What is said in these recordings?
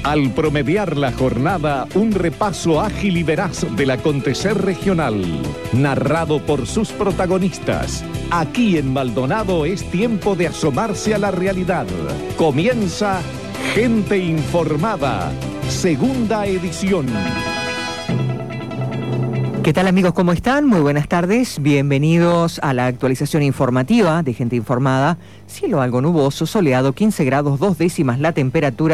Al promediar la jornada, un repaso ágil y veraz del acontecer regional, narrado por sus protagonistas. Aquí en Maldonado es tiempo de asomarse a la realidad. Comienza Gente Informada, segunda edición. ¿Qué tal, amigos? ¿Cómo están? Muy buenas tardes. Bienvenidos a la actualización informativa de Gente Informada. Cielo algo nuboso, soleado, 15 grados 2 décimas la temperatura,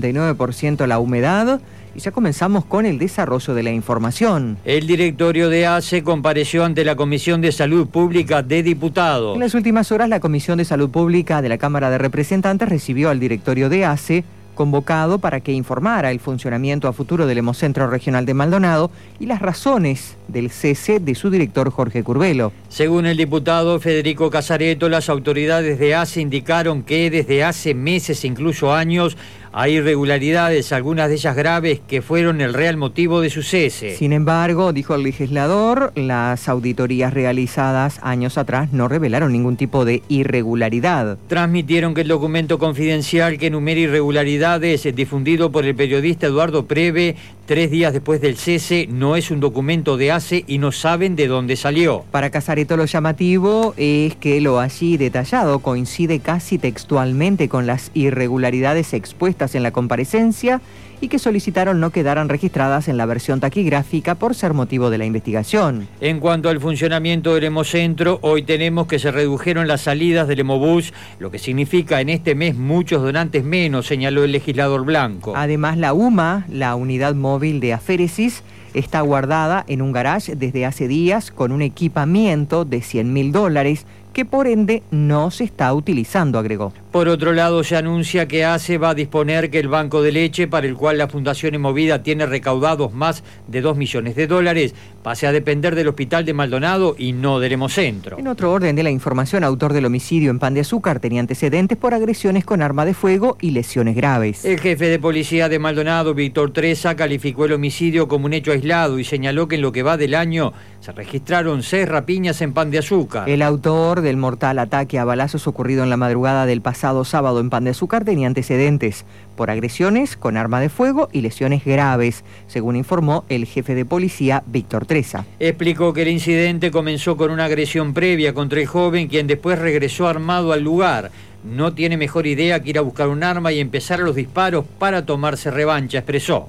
59% la humedad. Y ya comenzamos con el desarrollo de la información. El directorio de ACE compareció ante la Comisión de Salud Pública de Diputados. En las últimas horas, la Comisión de Salud Pública de la Cámara de Representantes recibió al directorio de ACE, convocado para que informara el funcionamiento a futuro del Hemocentro Regional de Maldonado y las razones del cese de su director Jorge Curbelo. Según el diputado Federico Casareto, las autoridades de ACE indicaron que desde hace meses, incluso años, hay irregularidades, algunas de ellas graves, que fueron el real motivo de su cese. Sin embargo, dijo el legislador, las auditorías realizadas años atrás no revelaron ningún tipo de irregularidad. Transmitieron que el documento confidencial que enumera irregularidades, difundido por el periodista Eduardo Preve 3 días después del cese, no es un documento de ACE y no saben de dónde salió. Para Casareto, lo llamativo es que lo allí detallado coincide casi textualmente con las irregularidades expuestas en la comparecencia y que solicitaron no quedaran registradas en la versión taquigráfica por ser motivo de la investigación. En cuanto al funcionamiento del Hemocentro, hoy tenemos que se redujeron las salidas del Hemobús, lo que significa en este mes muchos donantes menos, señaló el legislador Blanco. Además, la UMA, la unidad móvil de aféresis, está guardada en un garage desde hace días con un equipamiento de $100.000 que por ende no se está utilizando, agregó. Por otro lado, se anuncia que ACE va a disponer que el banco de leche, para el cual la Fundación Hemovida tiene recaudados más de $2 millones, pase a depender del Hospital de Maldonado y no del Hemocentro. En otro orden de la información, autor del homicidio en Pan de Azúcar tenía antecedentes por agresiones con arma de fuego y lesiones graves. El jefe de policía de Maldonado, Víctor Treza, calificó el homicidio como un hecho aislado y señaló que en lo que va del año se registraron 6 rapiñas en Pan de Azúcar. El autor del mortal ataque a balazos ocurrido en la madrugada del pasado sábado en Pan de Azúcar tenía antecedentes por agresiones con arma de fuego y lesiones graves, según informó el jefe de policía, Víctor Treza. Explicó que el incidente comenzó con una agresión previa contra el joven, quien después regresó armado al lugar. No tiene mejor idea que ir a buscar un arma y empezar los disparos para tomarse revancha, expresó.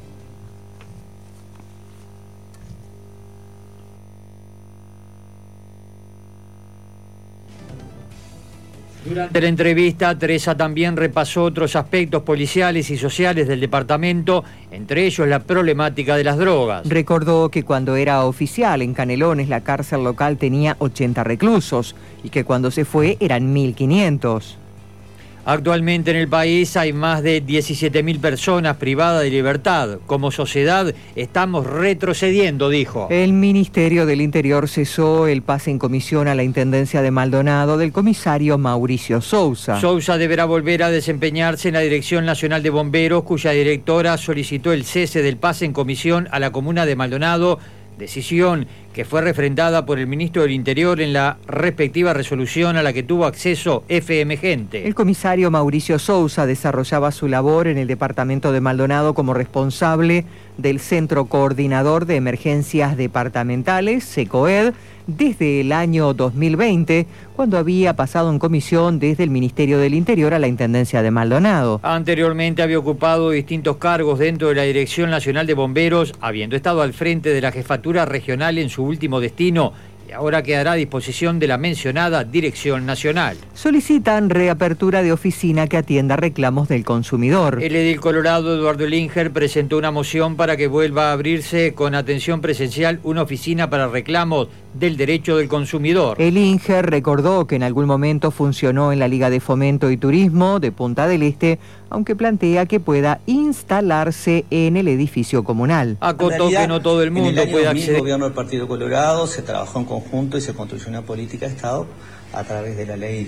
Durante la entrevista, Treza también repasó otros aspectos policiales y sociales del departamento, entre ellos la problemática de las drogas. Recordó que cuando era oficial en Canelones, la cárcel local tenía 80 reclusos y que cuando se fue eran 1.500. Actualmente en el país hay más de 17.000 personas privadas de libertad. Como sociedad estamos retrocediendo, dijo. El Ministerio del Interior cesó el pase en comisión a la Intendencia de Maldonado del comisario Mauricio Sousa. Sousa deberá volver a desempeñarse en la Dirección Nacional de Bomberos, cuya directora solicitó el cese del pase en comisión a la comuna de Maldonado, decisión que fue refrendada por el ministro del Interior en la respectiva resolución a la que tuvo acceso FM Gente. El comisario Mauricio Sousa desarrollaba su labor en el departamento de Maldonado como responsable del Centro Coordinador de Emergencias Departamentales, SECOED, desde el año 2020, cuando había pasado en comisión desde el Ministerio del Interior a la Intendencia de Maldonado. Anteriormente había ocupado distintos cargos dentro de la Dirección Nacional de Bomberos, habiendo estado al frente de la Jefatura Regional en su último destino, y ahora quedará a disposición de la mencionada Dirección Nacional. Solicitan reapertura de oficina que atienda reclamos del consumidor. El edil colorado Eduardo Linger presentó una moción para que vuelva a abrirse con atención presencial una oficina para reclamos del derecho del consumidor. El Linger recordó que en algún momento funcionó en la Liga de Fomento y Turismo de Punta del Este, aunque plantea que pueda instalarse en el edificio comunal. Acotó que no todo el mundo puede acceder. En el gobierno del Partido Colorado se trabajó en conjunto y se construyó una política de Estado a través de la ley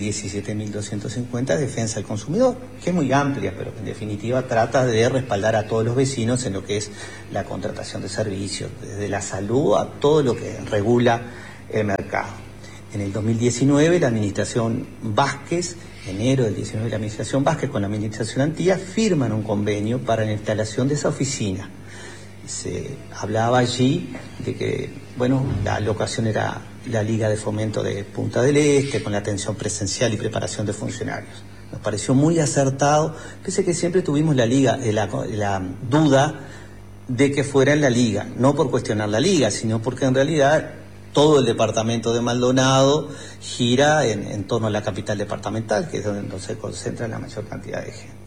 17.250, defensa del consumidor, que es muy amplia, pero que en definitiva trata de respaldar a todos los vecinos en lo que es la contratación de servicios, desde la salud a todo lo que regula el mercado. En el 2019 la administración Vázquez enero del 19, la administración Vázquez con la administración Antía firman un convenio para la instalación de esa oficina. Se hablaba allí de que, bueno, la locación era la Liga de Fomento de Punta del Este, con la atención presencial y preparación de funcionarios. Nos pareció muy acertado, pese a que siempre tuvimos la duda de que fuera en la Liga, no por cuestionar la Liga, sino porque en realidad todo el departamento de Maldonado gira en torno a la capital departamental, que es donde se concentra la mayor cantidad de gente.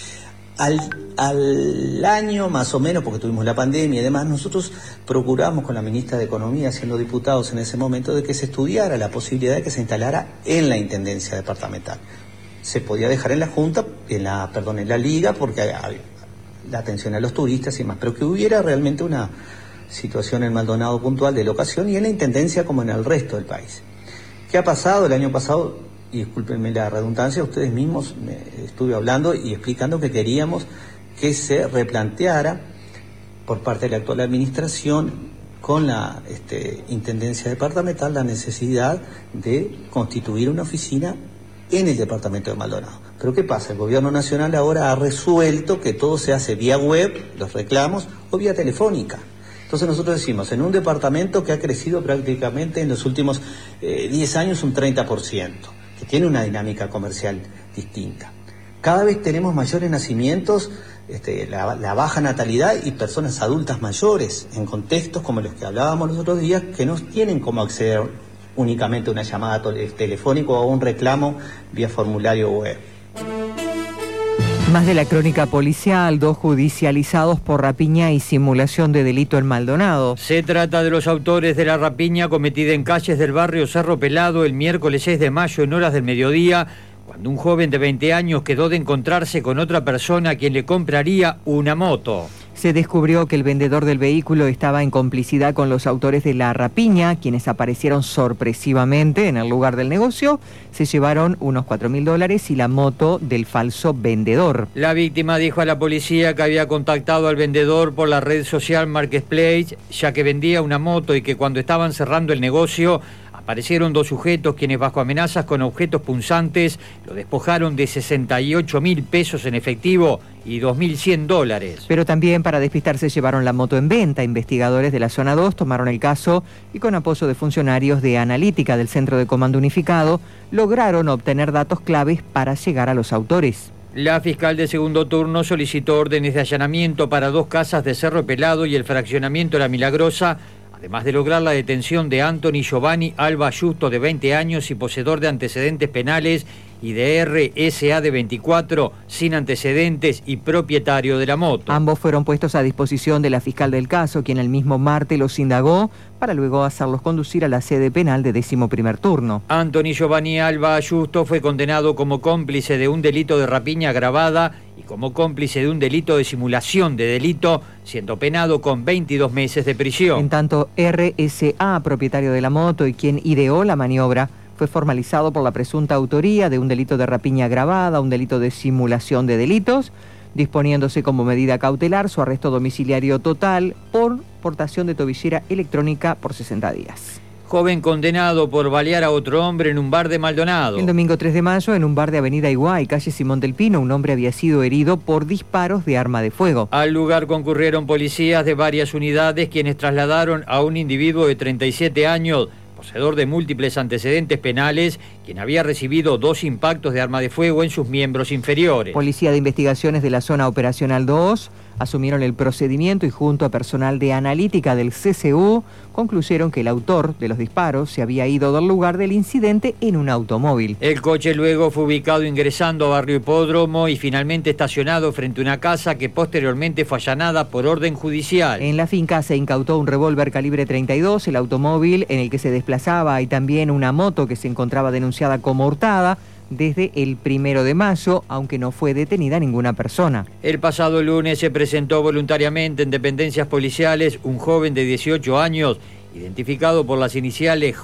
Al año más o menos, porque tuvimos la pandemia y demás, nosotros procuramos con la ministra de Economía, siendo diputados en ese momento, de que se estudiara la posibilidad de que se instalara en la Intendencia Departamental. Se podía dejar en la Junta, en la Liga, porque había la atención a los turistas y más, pero que hubiera realmente una situación en Maldonado puntual de locación y en la Intendencia como en el resto del país. ¿Qué ha pasado? El año pasado, y discúlpenme la redundancia, ustedes mismos me estuve hablando y explicando que queríamos que se replanteara por parte de la actual administración con la Intendencia Departamental la necesidad de constituir una oficina en el departamento de Maldonado. Pero ¿qué pasa? El gobierno nacional ahora ha resuelto que todo se hace vía web, los reclamos, o vía telefónica. Entonces nosotros decimos, en un departamento que ha crecido prácticamente en los últimos 10 años un 30%, que tiene una dinámica comercial distinta. Cada vez tenemos mayores nacimientos, la baja natalidad y personas adultas mayores en contextos como los que hablábamos los otros días, que no tienen cómo acceder únicamente a una llamada telefónica o a un reclamo vía formulario web. Más de la crónica policial, 2 judicializados por rapiña y simulación de delito en Maldonado. Se trata de los autores de la rapiña cometida en calles del barrio Cerro Pelado el miércoles 6 de mayo en horas del mediodía, cuando un joven de 20 años quedó de encontrarse con otra persona a quien le compraría una moto. Se descubrió que el vendedor del vehículo estaba en complicidad con los autores de la rapiña, quienes aparecieron sorpresivamente en el lugar del negocio. Se llevaron unos $4.000 y la moto del falso vendedor. La víctima dijo a la policía que había contactado al vendedor por la red social Marketplace, ya que vendía una moto y que cuando estaban cerrando el negocio aparecieron 2 sujetos quienes bajo amenazas con objetos punzantes lo despojaron de 68.000 pesos en efectivo y $2.100. Pero también para despistarse llevaron la moto en venta. Investigadores de la Zona 2 tomaron el caso y con apoyo de funcionarios de analítica del Centro de Comando Unificado lograron obtener datos claves para llegar a los autores. La fiscal de segundo turno solicitó órdenes de allanamiento para 2 casas de Cerro Pelado y el fraccionamiento La Milagrosa, además de lograr la detención de Anthony Giovanni Alba Justo, de 20 años y poseedor de antecedentes penales, y de RSA, de 24, sin antecedentes y propietario de la moto. Ambos fueron puestos a disposición de la fiscal del caso, quien el mismo martes los indagó para luego hacerlos conducir a la sede penal de 11º turno. Anthony Giovanni Alba Justo fue condenado como cómplice de un delito de rapiña agravada y como cómplice de un delito de simulación de delito, siendo penado con 22 meses de prisión. En tanto, RSA, propietario de la moto y quien ideó la maniobra, fue formalizado por la presunta autoría de un delito de rapiña agravada, un delito de simulación de delitos, disponiéndose como medida cautelar su arresto domiciliario total por portación de tobillera electrónica por 60 días. Joven condenado por balear a otro hombre en un bar de Maldonado. El domingo 3 de mayo, en un bar de Avenida Iguay, calle Simón del Pino, un hombre había sido herido por disparos de arma de fuego. Al lugar concurrieron policías de varias unidades, quienes trasladaron a un individuo de 37 años, poseedor de múltiples antecedentes penales, quien había recibido 2 impactos de arma de fuego en sus miembros inferiores. Policía de Investigaciones de la Zona Operacional 2 asumieron el procedimiento y junto a personal de analítica del CCU concluyeron que el autor de los disparos se había ido del lugar del incidente en un automóvil. El coche luego fue ubicado ingresando a Barrio Hipódromo y finalmente estacionado frente a una casa que posteriormente fue allanada por orden judicial. En la finca se incautó un revólver calibre 32, el automóvil en el que se desplazaba y también una moto que se encontraba denunciada como hurtada desde el 1 de mayo, aunque no fue detenida ninguna persona. El pasado lunes se presentó voluntariamente en dependencias policiales un joven de 18 años, identificado por las iniciales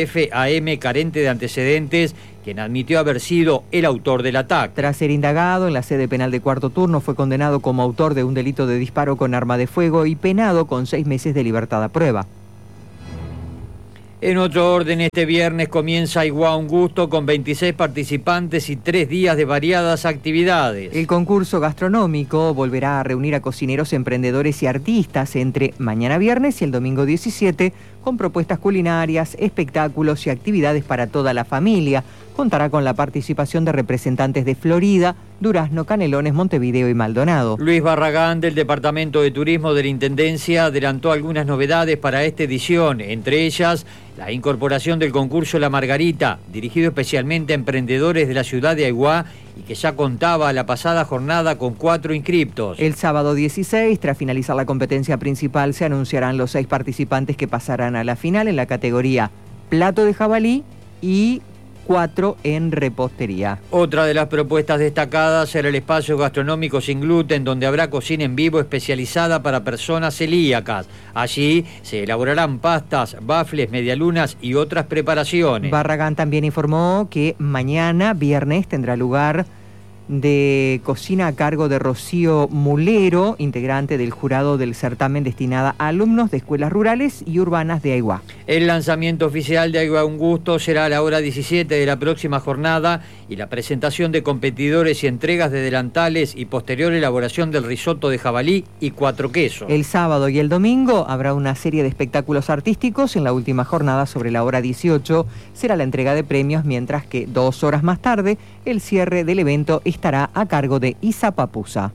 JFAM, carente de antecedentes, quien admitió haber sido el autor del ataque. Tras ser indagado en la sede penal de cuarto turno, fue condenado como autor de un delito de disparo con arma de fuego y penado con 6 meses de libertad a prueba. En otro orden, este viernes comienza Aiguá Un Gusto con 26 participantes y 3 días de variadas actividades. El concurso gastronómico volverá a reunir a cocineros, emprendedores y artistas entre mañana viernes y el domingo 17, con propuestas culinarias, espectáculos y actividades para toda la familia. Contará con la participación de representantes de Florida, Durazno, Canelones, Montevideo y Maldonado. Luis Barragán, del Departamento de Turismo de la Intendencia, adelantó algunas novedades para esta edición, entre ellas la incorporación del concurso La Margarita, dirigido especialmente a emprendedores de la ciudad de Aiguá y que ya contaba la pasada jornada con 4 inscriptos. El sábado 16, tras finalizar la competencia principal, se anunciarán los 6 participantes que pasarán a la final en la categoría plato de jabalí y 4 en repostería. Otra de las propuestas destacadas será el espacio gastronómico sin gluten, donde habrá cocina en vivo especializada para personas celíacas. Allí se elaborarán pastas, bafles, medialunas y otras preparaciones. Barragán también informó que mañana, viernes, tendrá lugar de cocina a cargo de Rocío Mulero, integrante del jurado del certamen destinada a alumnos de escuelas rurales y urbanas de Aiguá. El lanzamiento oficial de Aiguá Un Gusto será a la hora 17 de la próxima jornada y la presentación de competidores y entregas de delantales y posterior elaboración del risotto de jabalí y 4 quesos. El sábado y el domingo habrá una serie de espectáculos artísticos. En la última jornada, sobre la hora 18, será la entrega de premios, mientras que 2 horas más tarde el cierre del evento estará a cargo de Isa Papusa.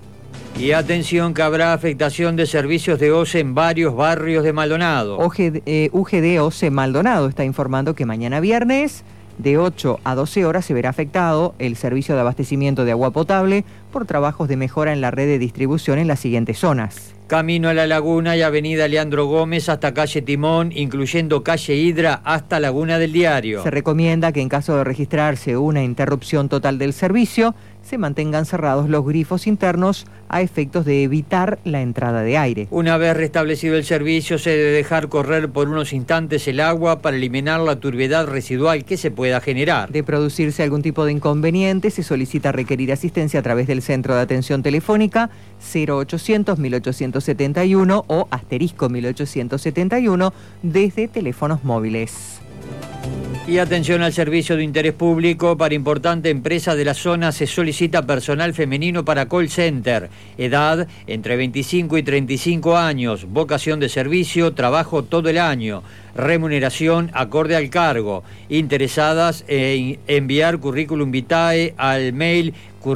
Y atención que habrá afectación de servicios de OCE en varios barrios de Maldonado. UGD OCE Maldonado está informando que mañana viernes, de 8 a 12 horas, se verá afectado el servicio de abastecimiento de agua potable por trabajos de mejora en la red de distribución en las siguientes zonas: Camino a la Laguna y Avenida Leandro Gómez hasta calle Timón, incluyendo calle Hidra hasta Laguna del Diario. Se recomienda que en caso de registrarse una interrupción total del servicio, se mantengan cerrados los grifos internos a efectos de evitar la entrada de aire. Una vez restablecido el servicio, se debe dejar correr por unos instantes el agua para eliminar la turbiedad residual que se pueda generar. De producirse algún tipo de inconveniente, se solicita requerir asistencia a través del Centro de Atención Telefónica 0800 1871 o asterisco 1871 desde teléfonos móviles. Y atención al servicio de interés público. Para importante empresa de la zona se solicita personal femenino para call center. Edad entre 25 y 35 años. Vocación de servicio, trabajo todo el año. Remuneración acorde al cargo. Interesadas en enviar currículum vitae al mail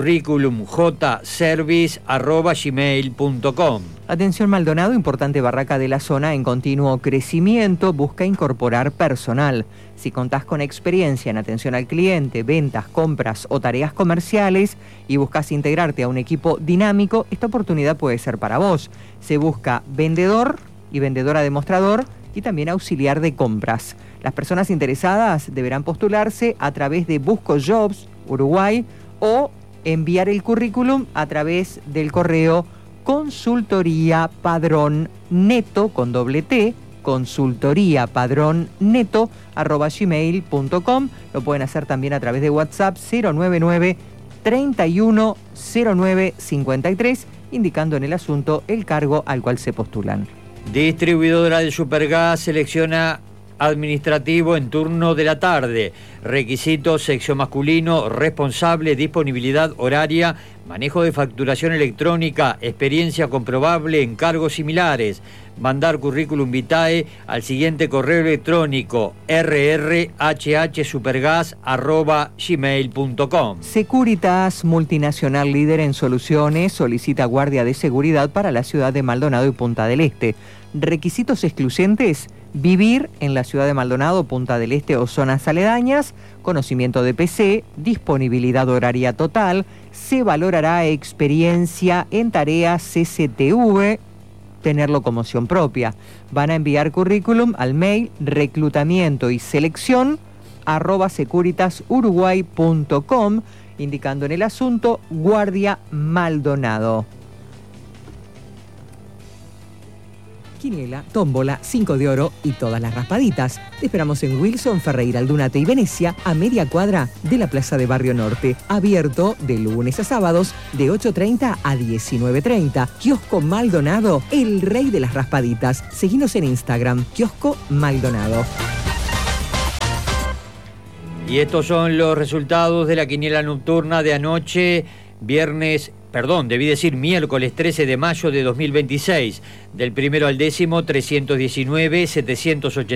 curriculumjservice@gmail.com. Atención Maldonado, importante barraca de la zona en continuo crecimiento, busca incorporar personal. Si contás con experiencia en atención al cliente, ventas, compras o tareas comerciales y buscas integrarte a un equipo dinámico, esta oportunidad puede ser para vos. Se busca vendedor y vendedora demostrador y también auxiliar de compras. Las personas interesadas deberán postularse a través de Busco Jobs Uruguay o enviar el currículum a través del correo consultoriapadronneto con doble T, consultoriapadronneto@gmail.com. Lo pueden hacer también a través de WhatsApp 099 31 09 53, indicando en el asunto el cargo al cual se postulan. Distribuidora de Supergas selecciona administrativo en turno de la tarde. Requisitos: sexo masculino, responsable, disponibilidad horaria, manejo de facturación electrónica, experiencia comprobable en cargos similares. Mandar currículum vitae al siguiente correo electrónico: rrhhsupergas@gmail.com. Securitas, multinacional líder en soluciones, solicita guardia de seguridad para la ciudad de Maldonado y Punta del Este. Requisitos excluyentes: vivir en la ciudad de Maldonado, Punta del Este o zonas aledañas, conocimiento de PC, disponibilidad horaria total, se valorará experiencia en tareas CCTV, tener locomoción propia. Van a enviar currículum al mail reclutamiento y selección @securitasuruguay.com, indicando en el asunto Guardia Maldonado. Quiniela, tómbola, 5 de oro y todas las raspaditas. Te esperamos en Wilson, Ferreira, Aldunate y Venecia, a media cuadra de la Plaza de Barrio Norte. Abierto de lunes a sábados de 8:30 a 19:30. Kiosco Maldonado, el rey de las raspaditas. Seguinos en Instagram, Kiosco Maldonado. Y estos son los resultados de la quiniela nocturna de anoche, miércoles 13 de mayo de 2026. Del primero al 10, 319, 780.